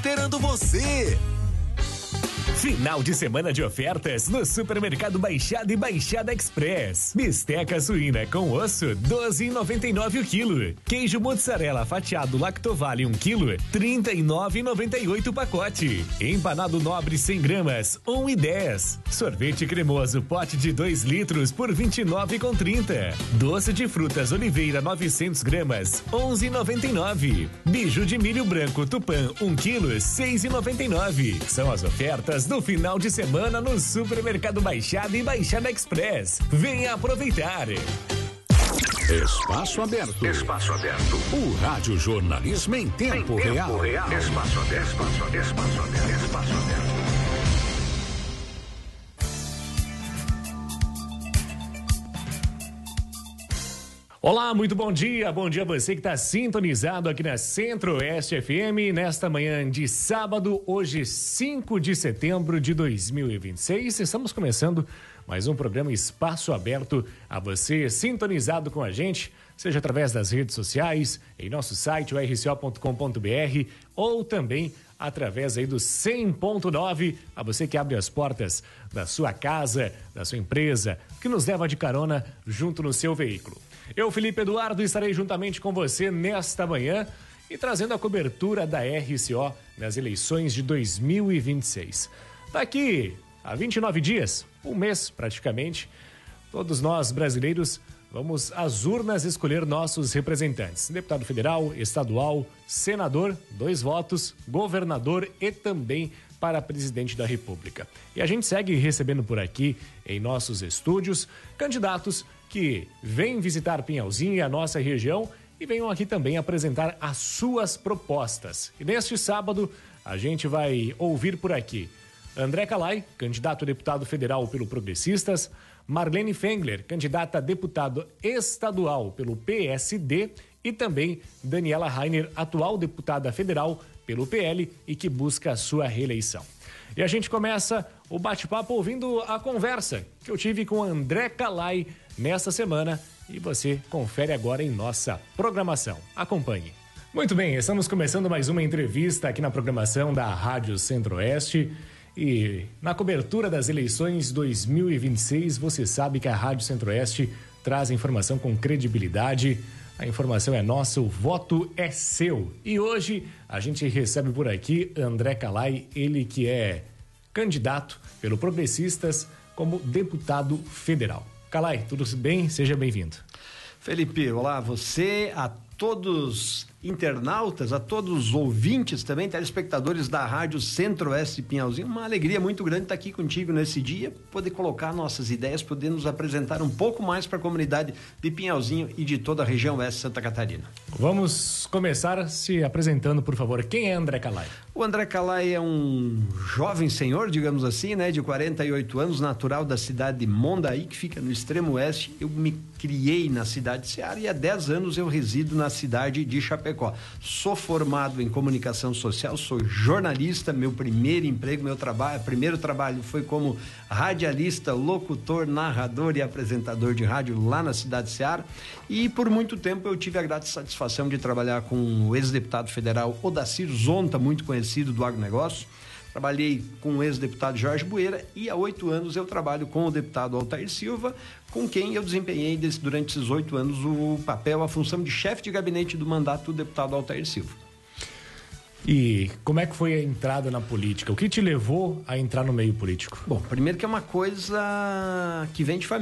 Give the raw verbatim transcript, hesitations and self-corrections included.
esperando você. Final de semana de ofertas no Supermercado Baixada e Baixada Express. Bisteca suína com osso, doze reais e noventa e nove o quilo. Queijo mozzarella fatiado Lactovale um quilo, trinta e nove reais e noventa e oito o pacote. Empanado nobre cem gramas, um e dez. Sorvete cremoso pote de dois litros por vinte e nove reais e trinta. Doce de frutas Oliveira novecentos gramas, onze reais e noventa e nove. Biju de milho branco Tupã um quilo, seis reais e noventa e nove. São as ofertas no final de semana no Supermercado Baixada e Baixada Express. Venha aproveitar. Espaço Aberto. Espaço Aberto. O rádio jornalismo em tempo, em tempo real. real. Espaço Aberto. Espaço Aberto. Espaço Aberto. Espaço Aberto. Olá, muito bom dia, bom dia a você que está sintonizado aqui na Centro-Oeste F M, nesta manhã de sábado, hoje cinco de setembro de dois mil e vinte e seis, estamos começando mais um programa Espaço Aberto a você sintonizado com a gente, seja através das redes sociais, em nosso site, o r c o ponto com ponto b r, ou também através aí do cem ponto nove, a você que abre as portas da sua casa, da sua empresa, que nos leva de carona junto no seu veículo. Eu, Felipe Eduardo, estarei juntamente com você nesta manhã e trazendo a cobertura da R C O nas eleições de dois mil e vinte e seis. Daqui a vinte e nove dias, um mês praticamente, todos nós brasileiros vamos às urnas escolher nossos representantes. Deputado federal, estadual, senador, dois votos, governador e também para presidente da República. E a gente segue recebendo por aqui, em nossos estúdios, candidatos que vêm visitar Pinhalzinho e a nossa região e venham aqui também apresentar as suas propostas. E neste sábado, a gente vai ouvir por aqui André Calai, candidato a deputado federal pelo Progressistas, Marlene Fengler, candidata a deputado estadual pelo P S D e também Daniela Rainer, atual deputada federal pelo P L e que busca a sua reeleição. E a gente começa o bate-papo ouvindo a conversa que eu tive com André Calai nesta semana e você confere agora em nossa programação. Acompanhe. Muito bem, estamos começando mais uma entrevista aqui na programação da Rádio Centro-Oeste e na cobertura das eleições dois mil e vinte e seis, você sabe que a Rádio Centro-Oeste traz informação com credibilidade. A informação é nossa, o voto é seu. E hoje a gente recebe por aqui André Calai, ele que é candidato pelo Progressistas como deputado federal. Calai, tudo bem? Seja bem-vindo. Felipe, olá a você, a todos internautas, a todos os ouvintes também, telespectadores da Rádio Centro-Oeste Pinhalzinho. Uma alegria muito grande estar aqui contigo nesse dia, poder colocar nossas ideias, poder nos apresentar um pouco mais para a comunidade de Pinhalzinho e de toda a região oeste de Santa Catarina. Vamos começar se apresentando, por favor. Quem é André Calai? O André Calai é um jovem senhor, digamos assim, né, de quarenta e oito anos, natural da cidade de Mondaí, que fica no extremo oeste. Eu me criei na cidade de Ceará e há dez anos eu resido na cidade de Chapecó. Sou formado em comunicação social, sou jornalista, meu primeiro emprego, meu trabalho, primeiro trabalho foi como radialista, locutor, narrador e apresentador de rádio lá na cidade de Ceará, e por muito tempo eu tive a grata satisfação de trabalhar com o ex-deputado federal Odacir Zonta, muito conhecido do agronegócio. Trabalhei com o ex-deputado Jorge Bueira e há oito anos eu trabalho com o deputado Altair Silva, com quem eu desempenhei desse, durante esses oito anos o papel, a função de chefe de gabinete do mandato do deputado Altair Silva. E como é que foi a entrada na política? O que te levou a entrar no meio político? Bom, primeiro que é uma coisa que vem de família.